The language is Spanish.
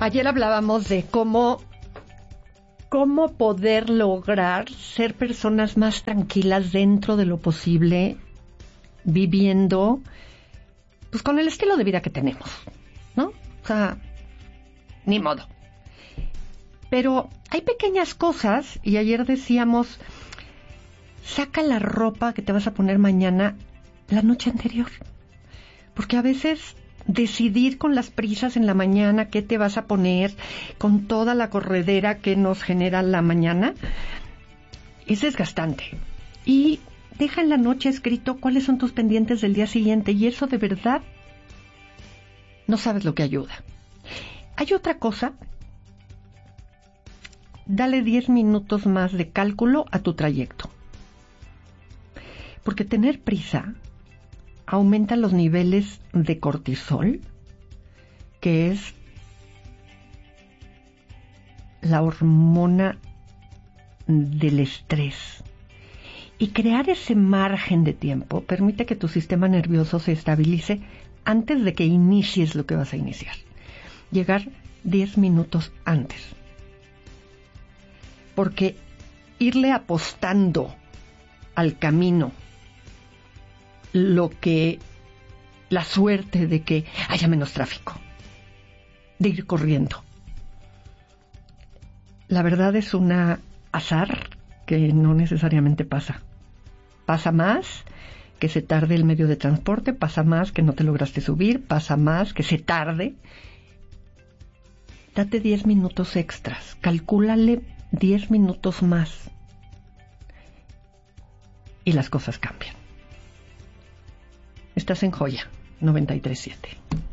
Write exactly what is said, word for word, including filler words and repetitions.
Ayer hablábamos de cómo, cómo poder lograr ser personas más tranquilas dentro de lo posible, viviendo pues con el estilo de vida que tenemos, ¿no? O sea, ni modo. Pero hay pequeñas cosas, y ayer decíamos, saca la ropa que te vas a poner mañana la noche anterior. Porque a veces decidir con las prisas en la mañana qué te vas a poner, con toda la corredera que nos genera la mañana, es desgastante. Y deja en la noche escrito cuáles son tus pendientes del día siguiente, y eso de verdad no sabes lo que ayuda. Hay otra cosa. Dale diez minutos más de cálculo a tu trayecto. Porque tener prisa aumenta los niveles de cortisol, que es la hormona del estrés. Y crear ese margen de tiempo permite que tu sistema nervioso se estabilice antes de que inicies lo que vas a iniciar. Llegar diez minutos antes. Porque irle apostando al camino lo que la suerte de que haya menos tráfico, de ir corriendo, la verdad es una azar que no necesariamente pasa. Pasa más que se tarde el medio de transporte, pasa más que no te lograste subir, pasa más que se tarde. Date diez minutos extras, calcúlale diez minutos más y las cosas cambian. Estás en Joya noventa y tres punto siete.